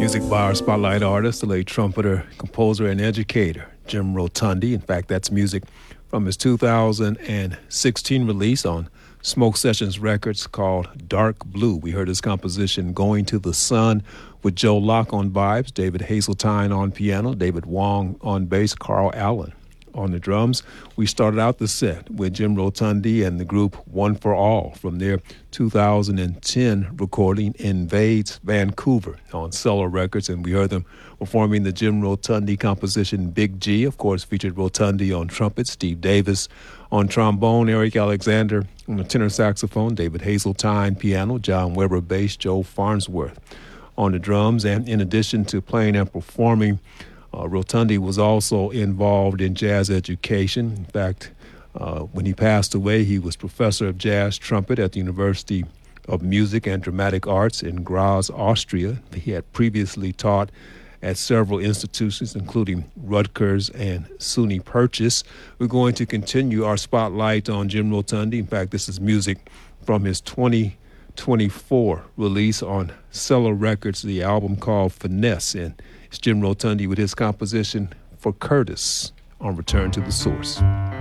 Music by our spotlight artist, the late trumpeter, composer, and educator, Jim Rotundi. In fact, that's music from his 2016 release on Smoke Sessions Records called Dark Blue. We heard his composition Going to the Sun with Joe Locke on vibes, David Hazeltine on piano, David Wong on bass, Carl Allen on the drums. We started out the set with Jim Rotundi and the group One for All from their 2010 recording Invades Vancouver on Cellar Records, and we heard them performing the Jim Rotundi composition Big G, of course featured Rotundi on trumpet, Steve Davis on trombone, Eric Alexander on the tenor saxophone, David Hazeltine piano, John Weber bass, Joe Farnsworth on the drums. And in addition to playing and performing, Rotundi was also involved in jazz education. In fact, when he passed away, he was professor of jazz trumpet at the University of Music and Dramatic Arts in Graz, Austria. He had previously taught at several institutions, including Rutgers and SUNY Purchase. We're going to continue our spotlight on Jim Rotundi. In fact, this is music from his 2024 release on Cellar Records, the album called Finesse. And it's Jim Rotundi with his composition For Curtis on Return to the Source.